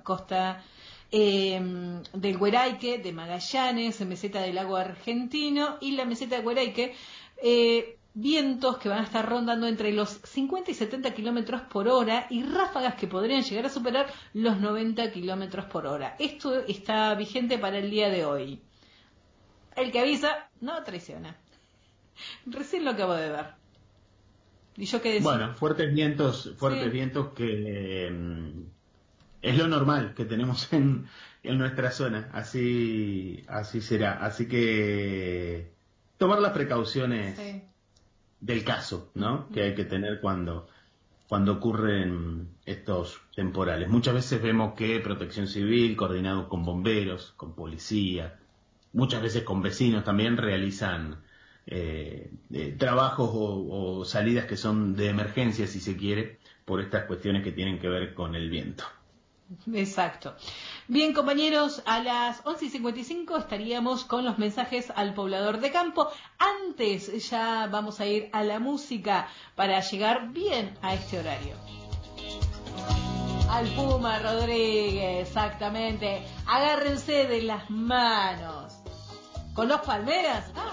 costa del Gueraique, de Magallanes, meseta del lago argentino y la meseta de Gueraique, vientos que van a estar rondando entre los 50 y 70 kilómetros por hora y ráfagas que podrían llegar a superar los 90 kilómetros por hora. Esto está vigente para el día de hoy. El que avisa no traiciona. Recién lo acabo de ver. ¿Y yo qué decía? Bueno, fuertes vientos que es lo normal que tenemos en nuestra zona, así será. Así que tomar las precauciones del caso, ¿no? Que hay que tener cuando ocurren estos temporales. Muchas veces vemos que Protección Civil, coordinado con bomberos, con policía, muchas veces con vecinos también realizan trabajos o salidas que son de emergencia, si se quiere, por estas cuestiones que tienen que ver con el viento. Exacto. Bien, compañeros, a las 11:55 estaríamos con los mensajes al poblador de campo. Antes ya vamos a ir a la música para llegar bien a este horario. Al Puma Rodríguez, exactamente. Agárrense de las manos. Con los Palmeras.